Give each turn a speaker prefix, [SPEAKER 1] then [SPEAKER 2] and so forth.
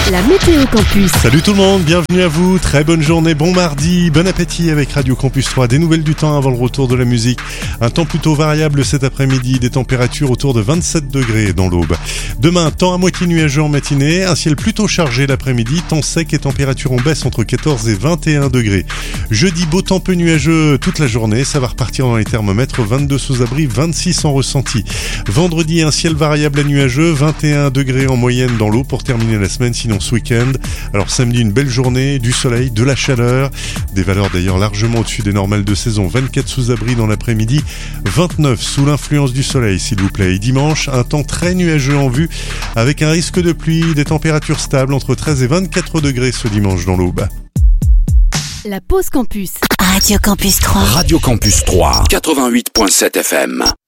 [SPEAKER 1] La météo campus.
[SPEAKER 2] Salut tout le monde, bienvenue à vous, très bonne journée, bon mardi, bon appétit avec Radio Campus 3, des nouvelles du temps avant le retour de la musique, un temps plutôt variable cet après-midi, des températures autour de 27 degrés dans l'Aube. Demain, temps à moitié nuageux en matinée, un ciel plutôt chargé l'après-midi, temps sec et température en baisse entre 14 et 21 degrés. Jeudi, beau temps peu nuageux toute la journée, ça va repartir dans les thermomètres, 22 sous abri, 26 en ressenti. Vendredi, un ciel variable à nuageux, 21 degrés en moyenne dans l'eau pour terminer la semaine, sinon ce week-end. Alors samedi, une belle journée, du soleil, de la chaleur, des valeurs d'ailleurs largement au-dessus des normales de saison, 24 sous abri dans l'après-midi, 29 sous l'influence du soleil s'il vous plaît. Et dimanche, un temps très nuageux en vue avec un risque de pluie, des températures stables entre 13 et 24 degrés ce dimanche dans l'Aube.
[SPEAKER 1] La pause campus.
[SPEAKER 3] Radio Campus 3.
[SPEAKER 4] Radio Campus 3, 88.7 FM.